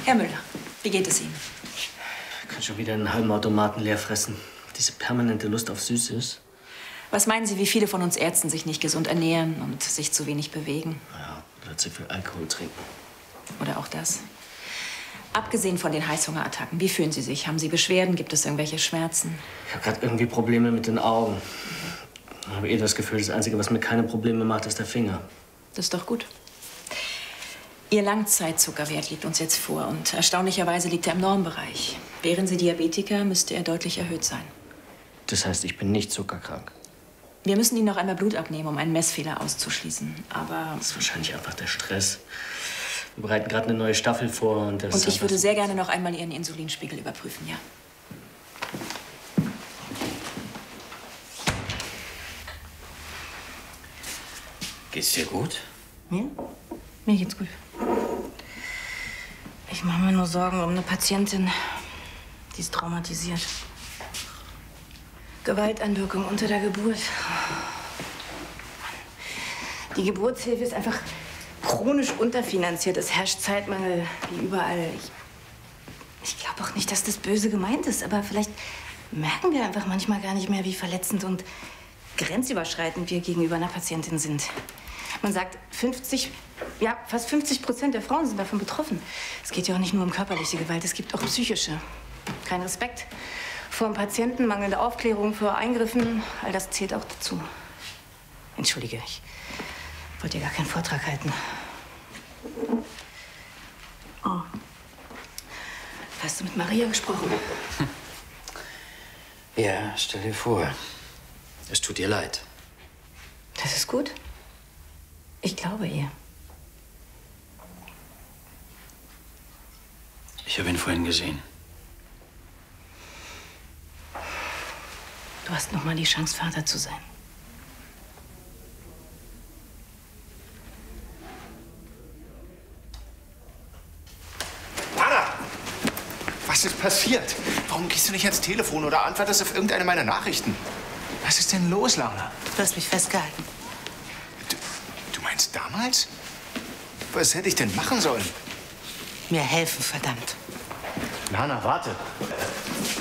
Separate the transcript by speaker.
Speaker 1: Herr Müller, wie geht es Ihnen?
Speaker 2: Ich kann schon wieder einen halben Automaten leer fressen. Diese permanente Lust auf Süßes.
Speaker 1: Was meinen Sie, wie viele von uns Ärzten sich nicht gesund ernähren und sich zu wenig bewegen?
Speaker 2: Ja, oder zu viel Alkohol trinken.
Speaker 1: Oder auch das. Abgesehen von den Heißhungerattacken, wie fühlen Sie sich? Haben Sie Beschwerden? Gibt es irgendwelche Schmerzen?
Speaker 2: Ich habe gerade irgendwie Probleme mit den Augen. Ich habe das Gefühl, das Einzige, was mir keine Probleme macht, ist der Finger.
Speaker 1: Das ist doch gut. Ihr Langzeitzuckerwert liegt uns jetzt vor und erstaunlicherweise liegt er im Normbereich. Wären Sie Diabetiker, müsste er deutlich erhöht sein.
Speaker 2: Das heißt, ich bin nicht zuckerkrank.
Speaker 1: Wir müssen Ihnen noch einmal Blut abnehmen, um einen Messfehler auszuschließen. Aber
Speaker 2: das ist wahrscheinlich einfach der Stress. Wir bereiten gerade eine neue Staffel vor und das.
Speaker 1: Und ich würde sehr gerne noch einmal Ihren Insulinspiegel überprüfen, ja.
Speaker 3: Geht's dir gut?
Speaker 1: Mir? Mir geht's gut. Ich mache mir nur Sorgen um eine Patientin, die ist traumatisiert. Gewalteinwirkung unter der Geburt. Die Geburtshilfe ist einfach chronisch unterfinanziert. Es herrscht Zeitmangel wie überall. Ich glaube auch nicht, dass das böse gemeint ist, aber vielleicht merken wir einfach manchmal gar nicht mehr, wie verletzend und grenzüberschreitend wir gegenüber einer Patientin sind. Man sagt, fast 50% der Frauen sind davon betroffen. Es geht ja auch nicht nur um körperliche Gewalt, es gibt auch psychische. Kein Respekt vor dem Patienten, mangelnde Aufklärung vor Eingriffen, all das zählt auch dazu. Entschuldige, ich wollte ja gar keinen Vortrag halten. Oh. Hast du mit Maria gesprochen?
Speaker 3: Ja, stell dir vor, es tut ihr leid.
Speaker 1: Das ist gut. Ich glaube ihr.
Speaker 3: Ich habe ihn vorhin gesehen.
Speaker 1: Du hast noch mal die Chance, Vater zu sein.
Speaker 4: Anna! Was ist passiert? Warum gehst du nicht ans Telefon oder antwortest auf irgendeine meiner Nachrichten? Was ist denn los, Lana?
Speaker 1: Du hast mich festgehalten.
Speaker 4: Du meinst damals? Was hätte ich denn machen sollen?
Speaker 1: Mir helfen, verdammt.
Speaker 4: Lana, warte.